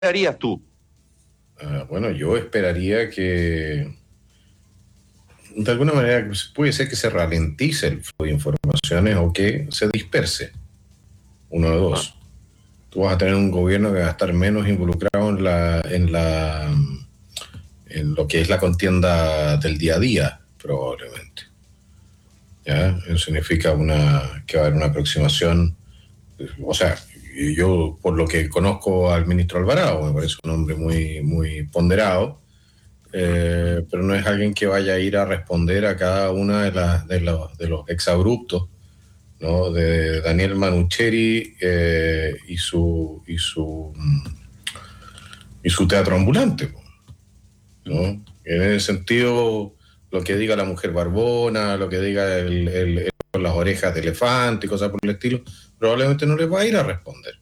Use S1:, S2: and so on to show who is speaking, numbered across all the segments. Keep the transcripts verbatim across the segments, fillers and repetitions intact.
S1: harías tú?
S2: Uh, bueno, yo esperaría que de alguna manera puede ser que se ralentice el flujo de informaciones o que se disperse. Uno de dos. Ah. Tú vas a tener un gobierno que va a estar menos involucrado en la, en la, en lo que es la contienda del día a día, probablemente. ¿Ya? Eso significa una, que va a haber una aproximación, o sea, yo por lo que conozco al ministro Alvarado, me parece un hombre muy, muy ponderado, eh, pero no es alguien que vaya a ir a responder a cada una de, las, de, los, de los exabruptos, ¿no? De Daniel Manucheri eh, y su y su y su teatro ambulante, ¿no? En ese sentido, lo que diga la mujer barbona, lo que diga el, el, el, las orejas de elefante y cosas por el estilo, probablemente no les va a ir a responder.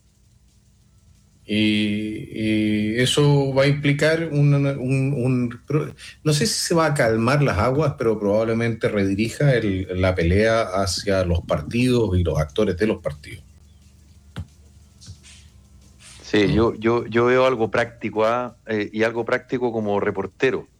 S2: Y, y eso va a implicar un, un, un... No sé si se va a calmar las aguas, pero probablemente redirija el, la pelea hacia los partidos y los actores de los partidos.
S1: Sí, yo, yo, yo veo algo práctico, ¿eh? Eh, y algo práctico como reportero.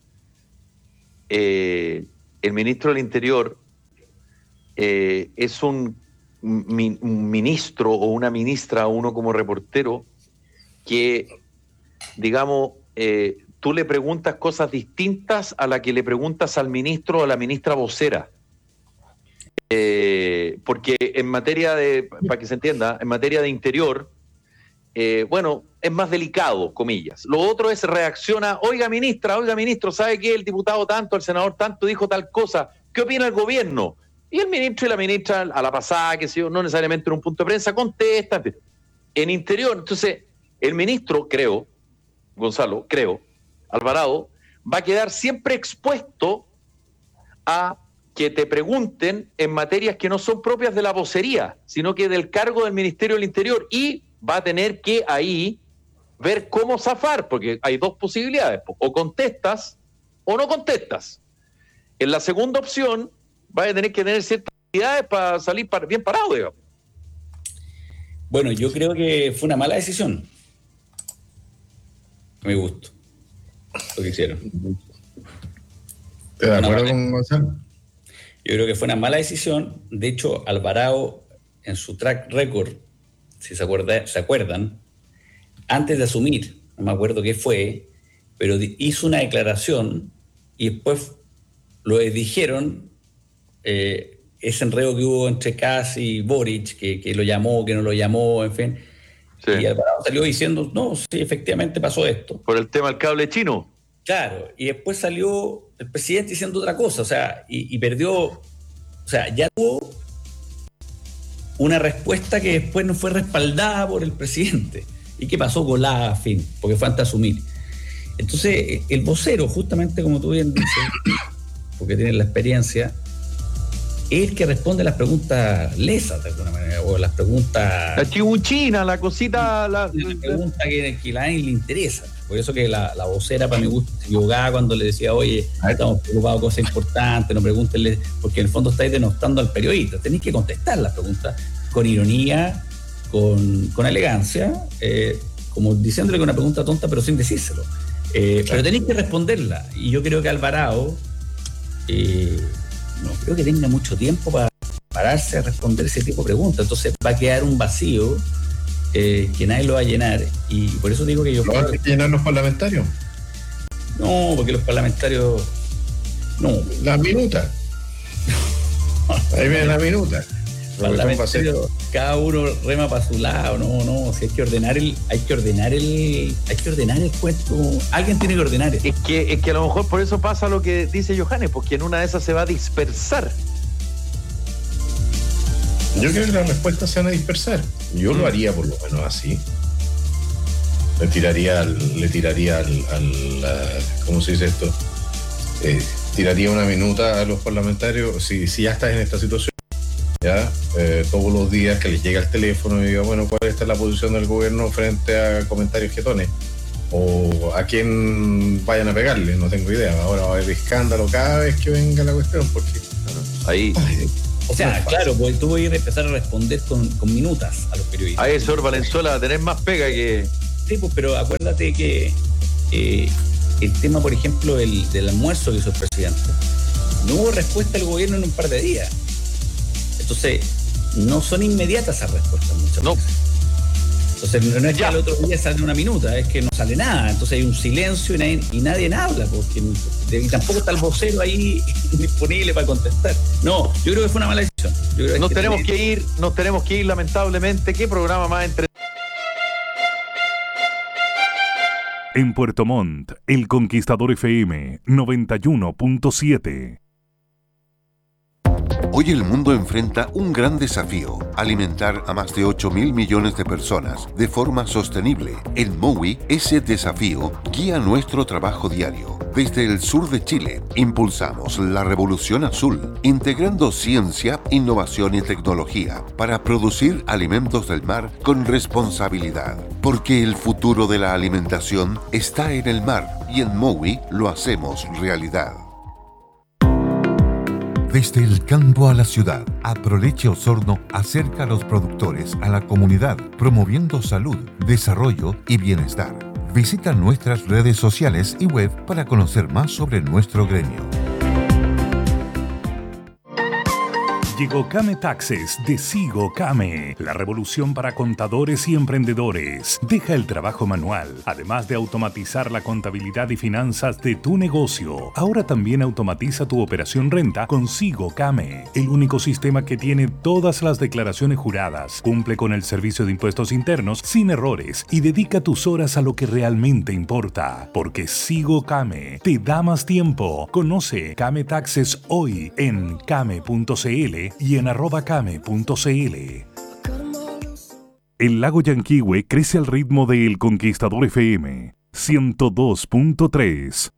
S1: Eh, el ministro del Interior eh, es un, mi, un ministro o una ministra, uno como reportero, que, digamos, eh, tú le preguntas cosas distintas a la que le preguntas al ministro o a la ministra vocera. Eh, porque en materia de, para que se entienda, en materia de interior, eh, bueno, es más delicado, comillas. Lo otro es reacciona, oiga ministra, oiga ministro, ¿sabe qué? El diputado tanto, el senador tanto dijo tal cosa, ¿qué opina el gobierno? Y el ministro y la ministra a la pasada, que sé yo, no necesariamente en un punto de prensa, contestan. En interior, entonces, el ministro, creo, Gonzalo, creo, Alvarado, va a quedar siempre expuesto a que te pregunten en materias que no son propias de la vocería, sino que del cargo del Ministerio del Interior, y va a tener que ahí ver cómo zafar, porque hay dos posibilidades, o contestas o no contestas. En la segunda opción, va a tener que tener ciertas habilidades para salir bien parado, digamos.
S3: Bueno, yo creo que fue una mala decisión. A mi gusto. Lo que hicieron.
S2: ¿Estás de acuerdo con Gonzalo?
S3: Yo creo que fue una mala decisión. De hecho, Alvarado, en su track record, si se, acuerda, se acuerdan, antes de asumir, no me acuerdo qué fue, pero hizo una declaración y después lo dijeron, eh, ese enredo que hubo entre Kass y Boric, que, que lo llamó, que no lo llamó, en fin. Sí. Y Alvarado salió diciendo, no, sí, efectivamente pasó esto.
S1: Por el tema del cable chino.
S3: Claro, y después salió el presidente diciendo otra cosa, o sea, y, y perdió, o sea, ya tuvo una respuesta que después no fue respaldada por el presidente. ¿Y qué pasó? Colada, fin, porque fue antes de asumir. Entonces, el vocero, justamente como tú bien dices, porque tiene la experiencia, es el que responde las preguntas lesas, de alguna manera, o las preguntas...
S1: La chibuchina, la cosita... La,
S3: la pregunta que, que a nadie le interesa. Por eso que la, la vocera, para mi gusto, se equivocaba cuando le decía, oye, estamos preocupados de cosas importantes, no pregúntenle, porque en el fondo estáis denostando al periodista. Tenéis que contestar las preguntas con ironía, con, con elegancia, eh, como diciéndole que es una pregunta tonta, pero sin decírselo. Eh, pero tenéis que responderla. Y yo creo que Alvarado... Eh, no creo que tenga mucho tiempo para pararse a responder ese tipo de preguntas. Entonces va a quedar un vacío eh, que nadie lo va a llenar. Y por eso digo que yo...
S2: ¿Lo van a llenar los parlamentarios?
S3: No, porque los parlamentarios... No.
S2: Las minutas. Ahí viene la minuta.
S3: Cada uno rema para su lado. No, no. Si hay que ordenar el... Hay que ordenar el... Hay que ordenar el cuento. Alguien tiene que ordenar eso.
S1: Es que, es que a lo mejor por eso pasa lo que dice Johannes, porque en una de esas se va a dispersar.
S2: Yo creo que las respuestas se van a dispersar. Yo mm. lo haría por lo menos así. Le tiraría al... Le tiraría al... al a, ¿cómo se dice esto? Eh, tiraría una minuta a los parlamentarios si, si ya estás en esta situación. Ya, eh, todos los días que les llega el teléfono y diga, bueno, ¿cuál está la posición del gobierno frente a comentarios jetones? O a quién vayan a pegarle, no tengo idea. Ahora va a haber escándalo cada vez que venga la cuestión, porque
S1: ahí...
S3: Ay, o sea, no claro, porque tú vas a empezar a responder con, con minutas a los periodistas.
S1: A eso, Valenzuela va a tener más pega que...
S3: Sí, pues, pero acuérdate que eh, el tema, por ejemplo, del, del almuerzo que hizo el presidente, no hubo respuesta del gobierno en un par de días. Entonces, no son inmediatas esas respuestas muchas
S1: No.
S3: veces. Entonces, no es que
S1: Ya.
S3: al otro día sale una minuta, es que no sale nada. Entonces hay un silencio y nadie, y nadie habla, porque y tampoco está el vocero ahí disponible para contestar. No, yo creo que fue una mala decisión. Yo creo que
S1: Nos
S3: hay
S1: tenemos
S3: tener-
S1: que ir, nos tenemos que ir lamentablemente. ¿Qué programa más entre
S4: En Puerto Montt, El Conquistador F M noventa y uno punto siete.
S5: Hoy el mundo enfrenta un gran desafío: alimentar a más de ocho mil millones de personas de forma sostenible. En Mowi, ese desafío guía nuestro trabajo diario. Desde el sur de Chile, impulsamos la revolución azul, integrando ciencia, innovación y tecnología para producir alimentos del mar con responsabilidad. Porque el futuro de la alimentación está en el mar y en Mowi lo hacemos realidad.
S6: Desde el campo a la ciudad, Aproleche Osorno acerca a los productores a la comunidad, promoviendo salud, desarrollo y bienestar. Visita nuestras redes sociales y web para conocer más sobre nuestro gremio.
S4: Llegó Came Taxes de Sigo Came, la revolución para contadores y emprendedores. Deja el trabajo manual, además de automatizar la contabilidad y finanzas de tu negocio. Ahora también automatiza tu operación renta con Sigo Came, el único sistema que tiene todas las declaraciones juradas, cumple con el servicio de impuestos internos sin errores y dedica tus horas a lo que realmente importa. Porque Sigo Came te da más tiempo. Conoce Came Taxes hoy en came punto cl y en arroba came punto cl. El lago Yanquihue crece al ritmo de El Conquistador F M ciento dos punto tres.